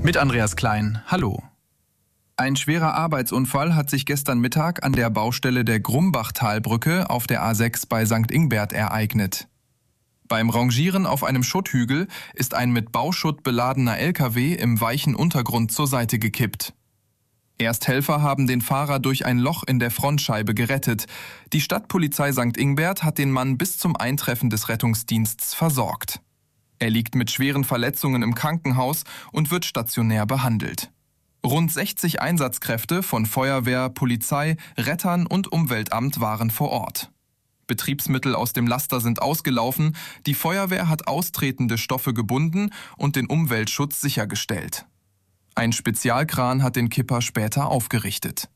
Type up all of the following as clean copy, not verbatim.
Mit Andreas Klein. Hallo. Ein schwerer Arbeitsunfall hat sich gestern Mittag an der Baustelle der Grumbachtalbrücke auf der A6 bei St. Ingbert ereignet. Beim Rangieren auf einem Schutthügel ist ein mit Bauschutt beladener LKW im weichen Untergrund zur Seite gekippt. Ersthelfer haben den Fahrer durch ein Loch in der Frontscheibe gerettet. Die Stadtpolizei St. Ingbert hat den Mann bis zum Eintreffen des Rettungsdienstes versorgt. Er liegt mit schweren Verletzungen im Krankenhaus und wird stationär behandelt. Rund 60 Einsatzkräfte von Feuerwehr, Polizei, Rettern und Umweltamt waren vor Ort. Betriebsmittel aus dem Laster sind ausgelaufen, die Feuerwehr hat austretende Stoffe gebunden und den Umweltschutz sichergestellt. Ein Spezialkran hat den Kipper später aufgerichtet.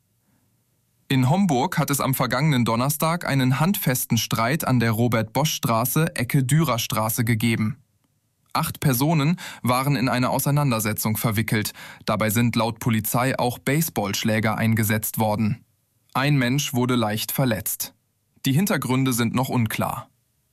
In Homburg hat es am vergangenen Donnerstag einen handfesten Streit an der Robert-Bosch-Straße, Ecke Dürerstraße gegeben. 8 Personen waren in eine Auseinandersetzung verwickelt. Dabei sind laut Polizei auch Baseballschläger eingesetzt worden. Ein Mensch wurde leicht verletzt. Die Hintergründe sind noch unklar.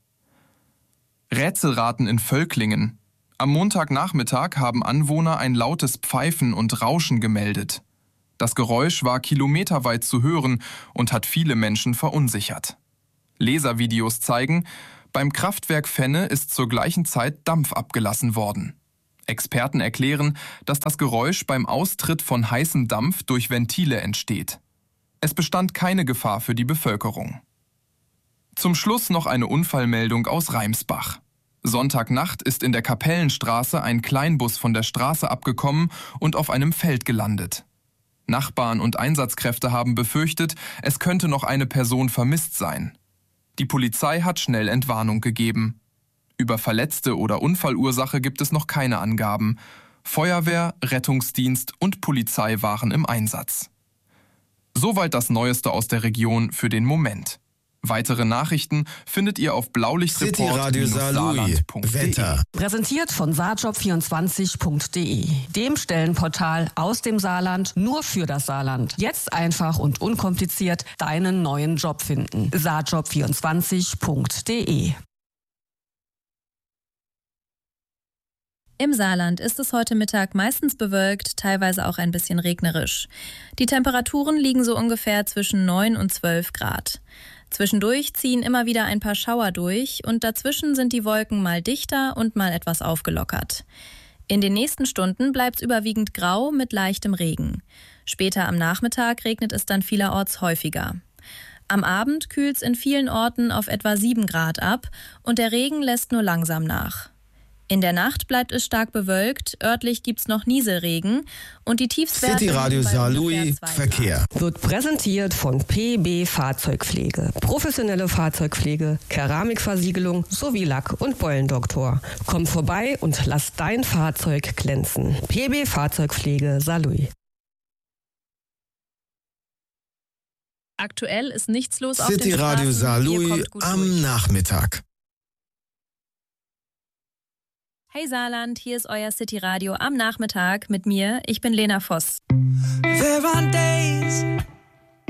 Rätselraten in Völklingen. Am Montagnachmittag haben Anwohner ein lautes Pfeifen und Rauschen gemeldet. Das Geräusch war kilometerweit zu hören und hat viele Menschen verunsichert. Laservideos zeigen, beim Kraftwerk Fenne ist zur gleichen Zeit Dampf abgelassen worden. Experten erklären, dass das Geräusch beim Austritt von heißem Dampf durch Ventile entsteht. Es bestand keine Gefahr für die Bevölkerung. Zum Schluss noch eine Unfallmeldung aus Reimsbach. Sonntagnacht ist in der Kapellenstraße ein Kleinbus von der Straße abgekommen und auf einem Feld gelandet. Nachbarn und Einsatzkräfte haben befürchtet, es könnte noch eine Person vermisst sein. Die Polizei hat schnell Entwarnung gegeben. Über Verletzte oder Unfallursache gibt es noch keine Angaben. Feuerwehr, Rettungsdienst und Polizei waren im Einsatz. Soweit das Neueste aus der Region für den Moment. Weitere Nachrichten findet ihr auf blaulichtreport-saarland.de. Wetter. Präsentiert von saarjob24.de, dem Stellenportal aus dem Saarland nur für das Saarland. Jetzt einfach und unkompliziert deinen neuen Job finden. saarjob24.de. Im Saarland ist es heute Mittag meistens bewölkt, teilweise auch ein bisschen regnerisch. Die Temperaturen liegen so ungefähr zwischen 9 und 12 Grad. Zwischendurch ziehen immer wieder ein paar Schauer durch und dazwischen sind die Wolken mal dichter und mal etwas aufgelockert. In den nächsten Stunden bleibt es überwiegend grau mit leichtem Regen. Später am Nachmittag regnet es dann vielerorts häufiger. Am Abend kühlt es in vielen Orten auf etwa 7 Grad ab und der Regen lässt nur langsam nach. In der Nacht bleibt es stark bewölkt, örtlich gibt's noch Nieselregen und die Tiefstwerte City Radio Saarlouis Verkehr wird präsentiert von PB Fahrzeugpflege. Professionelle Fahrzeugpflege, Keramikversiegelung sowie Lack- und Beulendoktor. Komm vorbei und lass dein Fahrzeug glänzen. PB Fahrzeugpflege Saarlouis. Aktuell ist nichts los auf den City Straßen. Radio Saarlouis Ihr kommt gut am durch. Nachmittag. Hey Saarland, hier ist euer City Radio am Nachmittag mit mir. Ich bin Lena Voss. There are days